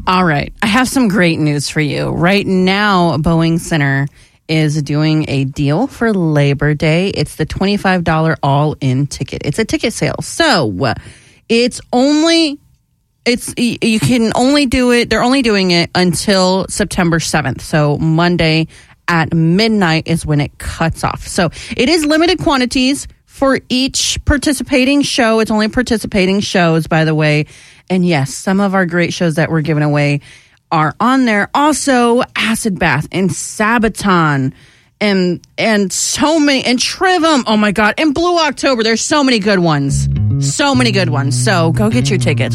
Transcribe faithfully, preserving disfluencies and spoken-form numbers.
All right. I have some great news for you. Right now, Boeing Center is doing a deal for Labor Day. It's the twenty-five dollars all-in ticket. It's a ticket sale. So it's only, it's you can only do it, they're only doing it until September seventh. So Monday at midnight is when it cuts off. So it is limited quantities for each participating show. It's only participating shows, by the way. And yes, some of our great shows that we're giving away are on there. Also, Acid Bath and Sabaton and and so many, and Trivium. Oh my God. And Blue October. There's so many good ones. So many good ones. So go get your tickets.